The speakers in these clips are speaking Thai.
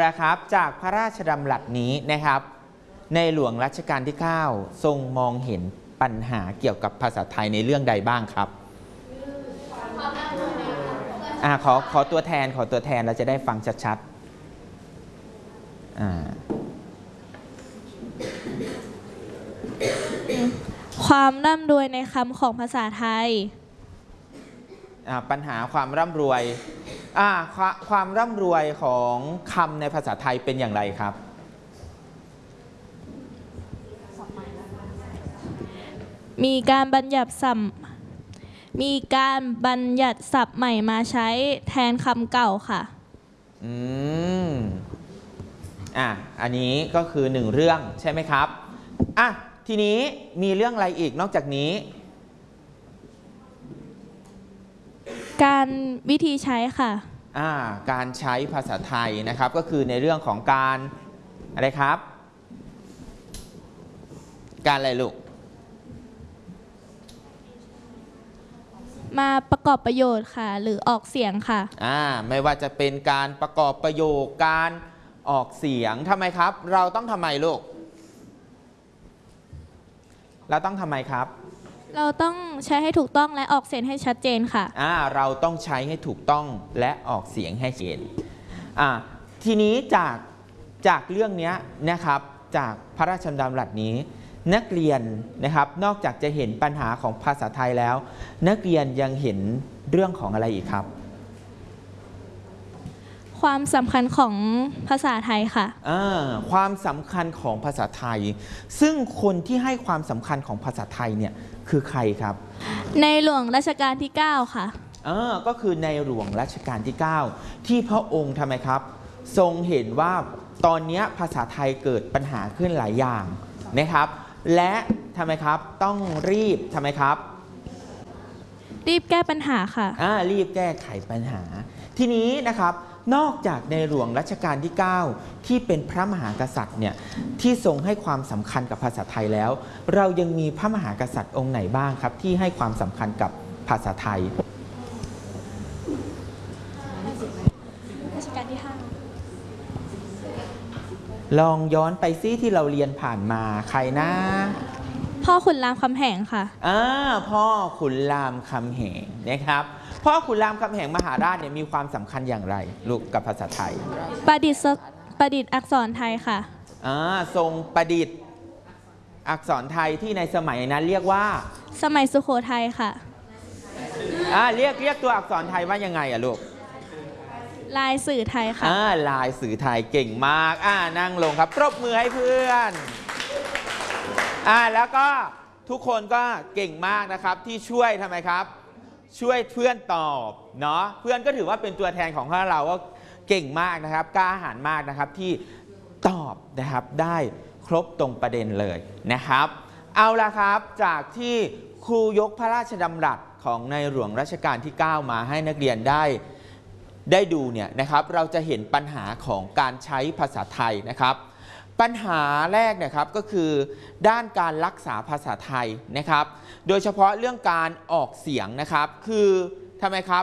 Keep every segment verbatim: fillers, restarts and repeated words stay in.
ละครับจากพระราชดำรัสนี้นะครับในหลวงรัชกาลที่เก้าทรงมองเห็นปัญหาเกี่ยวกับภาษาไทยในเรื่องใดบ้างครับอ่าขอขอตัวแทนขอตัวแทนเราจะได้ฟังชัดๆอ่าความร่ำรวยในคำของภาษาไทยปัญหาความร่ำรวยความร่ำรวยของคำในภาษาไทยเป็นอย่างไรครับมีการบัญญัติศัพท์มีการบัญญัติศัพท์ใหม่มาใช้แทนคำเก่าค่ะอืมอ่ะอันนี้ก็คือหนึ่งเรื่องใช่ไหมครับอ่ะทีนี้มีเรื่องอะไรอีกนอกจากนี้การวิธีใช้ค่ะอ่าการใช้ภาษาไทยนะครับก็คือในเรื่องของการอะไรครับการอะไรลูกมาประกอบประโยชน์ค่ะหรือออกเสียงค่ะอ่าไม่ว่าจะเป็นการประกอบประโยคการออกเสียงทำไมครับเราต้องทำไมลูกเราต้องทำไมครับเราต้องใช้ให้ถูกต้องและออกเสียงให้ชัดเจนค่ะอ่าเราต้องใช้ให้ถูกต้องและออกเสียงให้ชัดเจนอ่าทีนี้จากจากเรื่องนี้นะครับจากพระราชดำรัสนี้นักเรียนนะครับนอกจากจะเห็นปัญหาของภาษาไทยแล้วนักเรียนยังเห็นเรื่องของอะไรอีกครับความสำคัญของภาษาไทยค่ะความสำคัญของภาษาไทยซึ่งคนที่ให้ความสำคัญของภาษาไทยเนี่ยคือใครครับในหลวงรัชกาลที่เก้าค่ะเออก็คือในหลวงรัชกาลที่เก้าที่พระองค์ทำไมครับทรงเห็นว่าตอนนี้ภาษาไทยเกิดปัญหาขึ้นหลายอย่างนะครับและทำไมครับต้องรีบทำไมครับรีบแก้ปัญหาค่ะอ่ารีบแก้ไขปัญหาทีนี้นะครับนอกจากในหลวงรัชกาลที่เก้าที่เป็นพระมหากษัตริย์เนี่ยที่ทรงให้ความสำคัญกับภาษาไทยแล้วเรายังมีพระมหากษัตริย์องค์ไหนบ้างครับที่ให้ความสำคัญกับภาษาไทยรัชกาลที่ห้าลองย้อนไปซิที่เราเรียนผ่านมาใครนะพ่อขุนรามคำแหงค่ะอ่าพ่อขุนรามคำแหงนะครับพ่อขุนรามคำแหงมหาราชเนี่ยมีความสำคัญอย่างไรลูกกับภาษาไทยประดิษฐ์ประดิษฐ์อักษรไทยค่ะอ่าทรงประดิษฐ์อักษรไทยที่ในสมัยนั้นเรียกว่าสมัยสุโขทัยค่ะอ่าเรียกเรียกตัวอักษรไทยว่ายังไงอะลูกลายสื่อไทยค่ะอ่าลายสื่อไทยเก่งมากอ่านั่งลงครับปรบมือให้เพื่อนอ่าแล้วก็ทุกคนก็เก่งมากนะครับที่ช่วยทำไมครับช่วยเพื่อนตอบเนาะเพื่อนก็ถือว่าเป็นตัวแทนของพวกเราว่าเก่งมากนะครับกล้าหาญมากนะครับที่ตอบนะครับได้ครบตรงประเด็นเลยนะครับเอาละครับจากที่ครูยกพระราชดำรัสของในหลวงรัชกาลที่เก้ามาให้นักเรียนได้ได้ดูเนี่ยนะครับเราจะเห็นปัญหาของการใช้ภาษาไทยนะครับปัญหาแรกนะครับก็คือด้านการรักษาภาษาไทยนะครับโดยเฉพาะเรื่องการออกเสียงนะครับคือทำไมครับ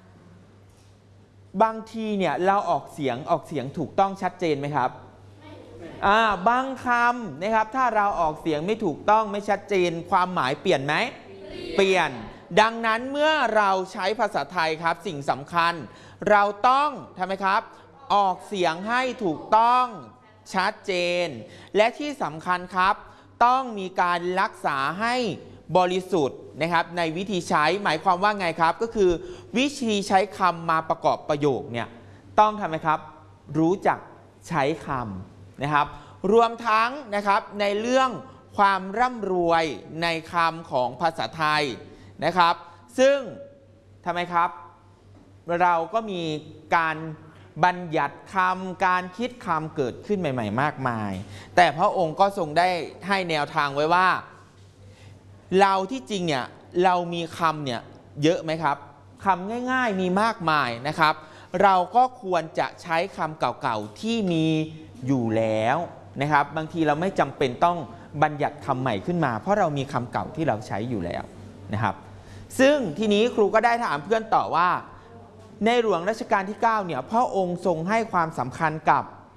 บางทีเนี่ยเราออกเสียงออกเสียงถูกต้องชัดเจนไหมครับอ่าบางคำนะครับถ้าเราออกเสียงไม่ถูกต้องไม่ชัดเจนความหมายเปลี่ยนไหมเปลี่ยนดังนั้นเมื่อเราใช้ภาษาไทยครับสิ่งสำคัญเราต้องทำไมครับออกเสียงให้ถูกต้องชัดเจนและที่สำคัญครับต้องมีการรักษาให้บริสุทธิ์นะครับในวิธีใช้หมายความว่าไงครับก็คือวิธีใช้คำมาประกอบประโยคเนี่ยต้องทำไมครับรู้จักใช้คำนะครับรวมทั้งนะครับในเรื่องความร่ำรวยในคำของภาษาไทยนะครับซึ่งทำไมครับเราก็มีการบัญญัติคำการคิดคำเกิดขึ้นใหม่ๆมากมายแต่พระองค์ก็ทรงได้ให้แนวทางไว้ว่าเราที่จริงเนี่ยเรามีคำเนี่ยเยอะไหมครับคำง่ายๆมีมากมายนะครับเราก็ควรจะใช้คำเก่าๆที่มีอยู่แล้วนะครับบางทีเราไม่จำเป็นต้องบัญญัติคำใหม่ขึ้นมาเพราะเรามีคำเก่าที่เราใช้อยู่แล้วนะครับซึ่งทีนี้ครูก็ได้ถามเพื่อนต่อว่าในหลวงรัชกาลที่เก้าเนี่ยพระองค์ทรงให้ความสำคัญกับ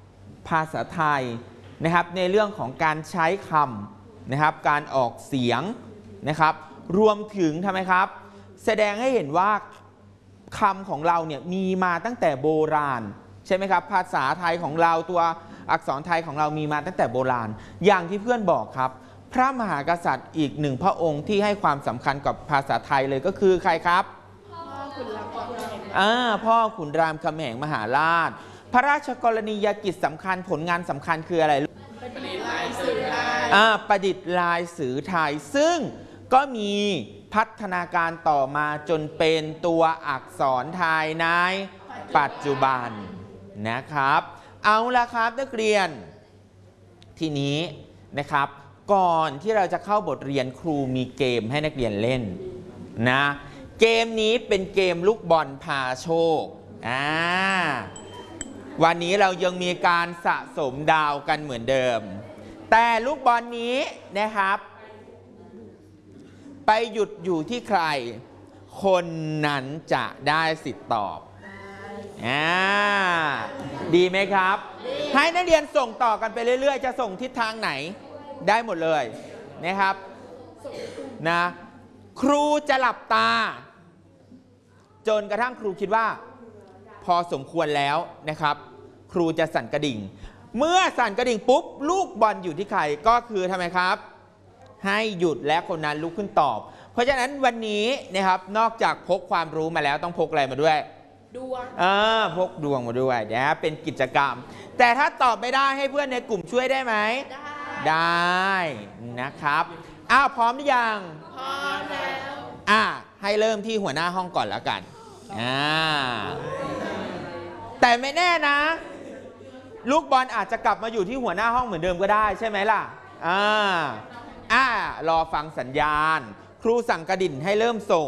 ภาษาไทยนะครับในเรื่องของการใช้คำนะครับการออกเสียงนะครับรวมถึงทำไมครับแสดงให้เห็นว่าคำของเราเนี่ยมีมาตั้งแต่โบราณใช่ไหมครับภาษาไทยของเราตัวอักษรไทยของเรามีมาตั้งแต่โบราณอย่างที่เพื่อนบอกครับพระมหากษัตริย์อีกหนึ่งพระองค์ที่ให้ความสำคัญกับภาษาไทยเลยก็คือใครครับพ่อขุนรามคำแหงอ่าพ่อขุนรามคำแหงมหาราชพระราชกรณียกิจสำคัญผลงานสำคัญคืออะไรประดิษฐ์ลายสื่อไทยอ่าประดิษฐ์ลายสื่อไทยซึ่งก็มีพัฒนาการต่อมาจนเป็นตัวอักษรไทยในปัจจุบันนะครับเอาละครับนักเรียนทีนี้นะครับก่อนที่เราจะเข้าบทเรียนครูมีเกมให้นักเรียนเล่นนะเกมนี้เป็นเกมลูกบอลพาโชคอ่าวันนี้เรายังมีการสะสมดาวกันเหมือนเดิมแต่ลูกบอลนี้นะครับไปหยุดอยู่ที่ใครคนนั้นจะได้สิทธิ์ตอบอ่าดีไหมครับให้นักเรียนส่งต่อกันไปเรื่อยๆจะส่งทิศทางไหนได้หมดเลยนะครับนะครูจะหลับตาจนกระทั่งครูคิดว่าพอสมควรแล้วนะครับครูจะสั่นกระดิ่งเมื่อสั่นกระดิ่งปุ๊บลูกบอลอยู่ที่ใครก็คือทำไมครับให้หยุดและคนนั้นลุกขึ้นตอบเพราะฉะนั้นวันนี้นะครับนอกจากพกความรู้มาแล้วต้องพกอะไรมาด้วยดวงเออพกดวงมาด้วยนะเป็นกิจกรรมแต่ถ้าตอบไม่ได้ให้เพื่อนในกลุ่มช่วยได้ไหมได้ได้นะครับอ้าวพร้อมหรือยังพร้อมแล้วอ่ะให้เริ่มที่หัวหน้าห้องก่อนแล้วกันอ่าแต่ไม่แน่นะลูกบอลอาจจะกลับมาอยู่ที่หัวหน้าห้องเหมือนเดิมก็ได้ใช่ไหมล่ะอ่าอ่ารอฟังสัญญาณครูสั่งกระดิ่งให้เริ่มส่ง